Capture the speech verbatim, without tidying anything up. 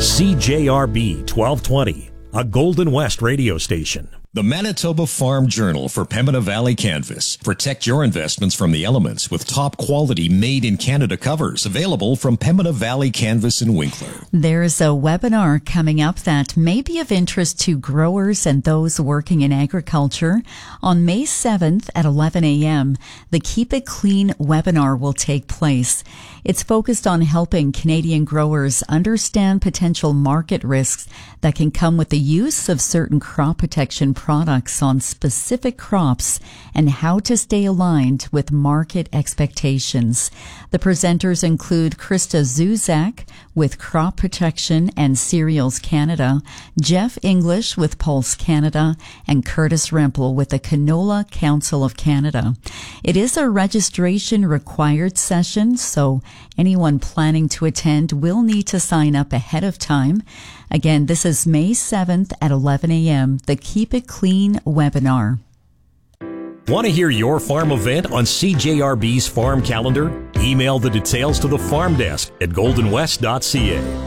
C J R B twelve twenty, a Golden West radio station. The Manitoba Farm Journal for Pembina Valley Canvas. Protect your investments from the elements with top quality made in Canada covers available from Pembina Valley Canvas in Winkler. There's a webinar coming up that may be of interest to growers and those working in agriculture. On May seventh at eleven a.m., the Keep It Clean webinar will take place. It's focused on helping Canadian growers understand potential market risks that can come with the use of certain crop protection products on specific crops and how to stay aligned with market expectations. The presenters include Krista Zuzak with Crop Protection and Cereals Canada, Jeff English with Pulse Canada, and Curtis Rempel with the Canola Council of Canada. It is a registration required session, so anyone planning to attend will need to sign up ahead of time. Again, this is May seventh at eleven a.m., the Keep It Clean webinar. Want to hear your farm event on C J R B's farm calendar? Email the details to the farm desk at golden west dot c a.